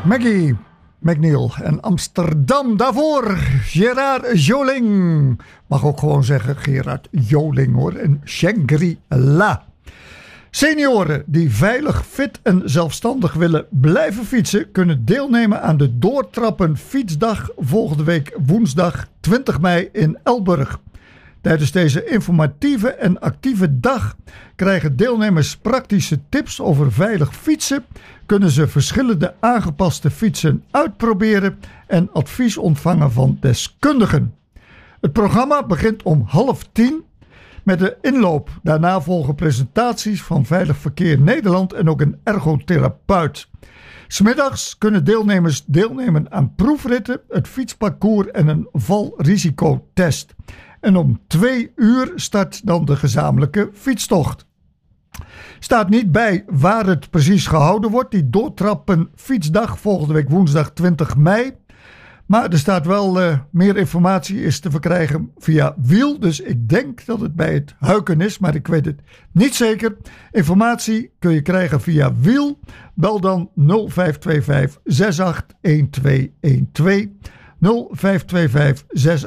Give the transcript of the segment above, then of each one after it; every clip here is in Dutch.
Maggie McNeil en Amsterdam. Daarvoor Gerard Joling. Mag ook gewoon zeggen Gerard Joling hoor. En Shangri-La. Senioren die veilig, fit en zelfstandig willen blijven fietsen, kunnen deelnemen aan de Doortrappen Fietsdag volgende week woensdag 20 mei in Elburg. Tijdens deze informatieve en actieve dag krijgen deelnemers praktische tips over veilig fietsen, kunnen ze verschillende aangepaste fietsen uitproberen en advies ontvangen van deskundigen. Het programma begint om 9:30 met de inloop. Daarna volgen presentaties van Veilig Verkeer Nederland en ook een ergotherapeut. 's Middags kunnen deelnemers deelnemen aan proefritten, het fietsparcours en een valrisicotest. En om 2:00 start dan de gezamenlijke fietstocht. Staat niet bij waar het precies gehouden wordt, die Doortrappen Fietsdag volgende week woensdag 20 mei. Maar er staat wel meer informatie is te verkrijgen via Wiel. Dus ik denk dat het bij het Huiken is, maar ik weet het niet zeker. Informatie kun je krijgen via Wiel. Bel dan 0525 681212. 0525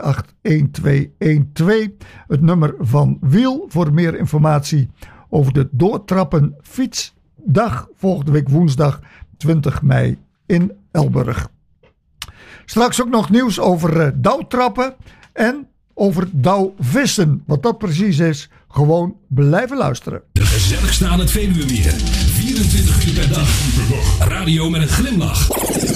681212. Het nummer van Wiel voor meer informatie over de Doortrappen Fietsdag volgende week woensdag 20 mei in Elburg. Straks ook nog nieuws over douwtrappen en over douwvissen. Wat dat precies is, gewoon blijven luisteren. De gezelligste aan het Veluwemeer. 24 uur per dag. Radio met een glimlach.